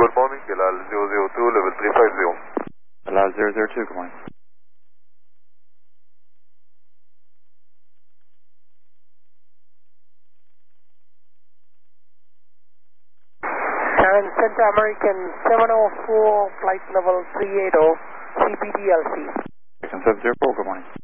Good morning, Bilal 002, level 350. Bilal 002, good morning. And Center American 704, flight level 380, CPDLC. American 704, good morning.